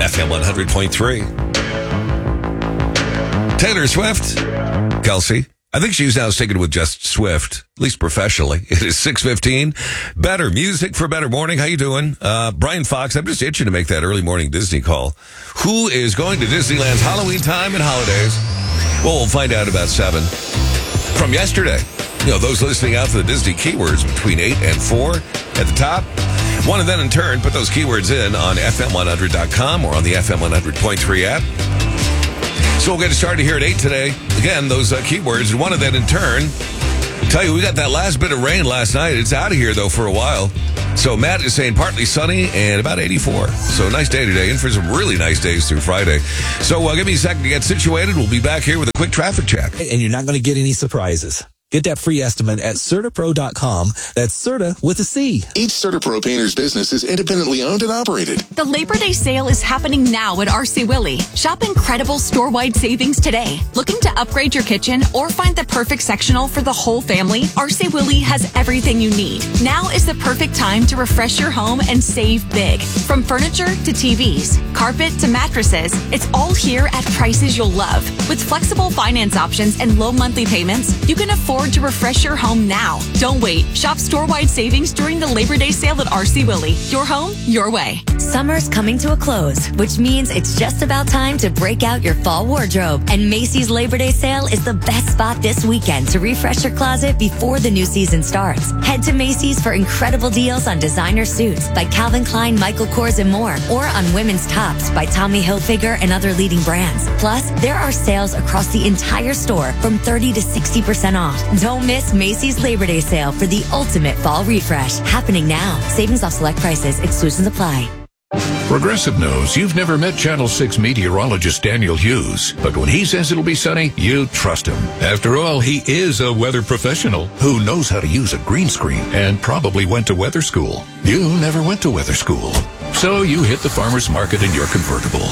FM 100.3. Taylor Swift, Kelsey. I think she's now sticking with just Swift, at least professionally. It is 6:15. Better music for better morning. How you doing? Brian Fox, I'm just itching to make that early morning Disney call. Who is going to Disneyland's Halloween time and holidays? Well, we'll find out about 7. From yesterday, those listening out for the Disney keywords between 8 and 4 at the top. Want to then in turn put those keywords in on FM100.com or on the FM 100.3 app. So we'll get started here at 8 today. Again, those keywords. And one of that in turn, tell you, we got that last bit of rain last night. It's out of here, though, for a while. So Matt is saying partly sunny and about 84. So nice day today, and for some really nice days through Friday. So give me a second to get situated. We'll be back here with a quick traffic check. And you're not going to get any surprises. Get that free estimate at CertaPro.com. That's Certa with a C. Each CertaPro painter's business is independently owned and operated. The Labor Day sale is happening now at RC Willey. Shop incredible store-wide savings today. Looking to upgrade your kitchen or find the perfect sectional for the whole family? RC Willey has everything you need. Now is the perfect time to refresh your home and save big. From furniture to TVs, carpet to mattresses, it's all here at prices you'll love. With flexible finance options and low monthly payments, you can afford to refresh your home now. Don't wait. Shop store-wide savings during the Labor Day sale at RC Willey. Your home, your way. Summer's coming to a close, which means it's just about time to break out your fall wardrobe. And Macy's Labor Day sale is the best spot this weekend to refresh your closet before the new season starts. Head to Macy's for incredible deals on designer suits by Calvin Klein, Michael Kors, and more, or on women's tops by Tommy Hilfiger and other leading brands. Plus, there are sales across the entire store from 30 to 60% off. Don't miss Macy's Labor Day sale for the ultimate fall refresh. Happening now. Savings off select prices. Exclusions apply. Progressive knows you've never met Channel 6 meteorologist Daniel Hughes, but when he says it'll be sunny, you trust him. After all, he is a weather professional who knows how to use a green screen and probably went to weather school. You never went to weather school, so you hit the farmer's market in your convertible.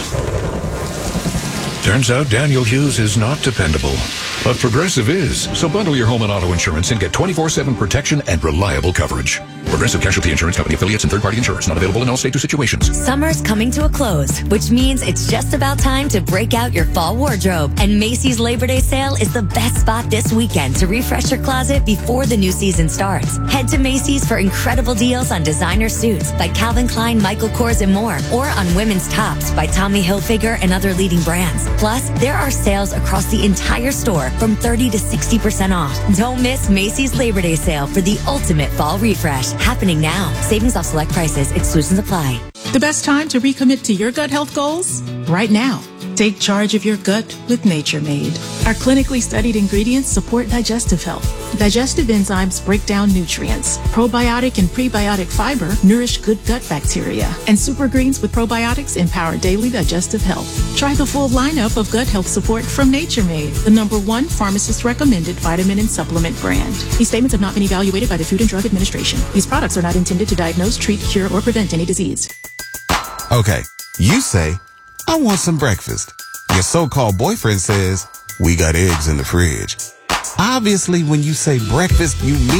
Turns out Daniel Hughes is not dependable, but Progressive is. So bundle your home and auto insurance and get 24/7 protection and reliable coverage. Progressive Casualty Insurance Company affiliates and third-party insurers. Not available in all states or situations. Summer's coming to a close, which means it's just about time to break out your fall wardrobe. And Macy's Labor Day sale is the best spot this weekend to refresh your closet before the new season starts. Head to Macy's for incredible deals on designer suits by Calvin Klein, Michael Kors, and more, or on women's tops by Tommy Hilfiger and other leading brands. Plus, there are sales across the entire store from 30 to 60% off. Don't miss Macy's Labor Day sale for the ultimate fall refresh. Happening now. Savings off select prices. Exclusions apply. The best time to recommit to your gut health goals? Right now. Take charge of your gut with Nature Made. Our clinically studied ingredients support digestive health. Digestive enzymes break down nutrients. Probiotic and prebiotic fiber nourish good gut bacteria. And super greens with probiotics empower daily digestive health. Try the full lineup of gut health support from Nature Made, the #1 pharmacist-recommended vitamin and supplement brand. These statements have not been evaluated by the Food and Drug Administration. These products are not intended to diagnose, treat, cure, or prevent any disease. Okay, you say, I want some breakfast. Your so-called boyfriend says, we got eggs in the fridge. Obviously, when you say breakfast, you mean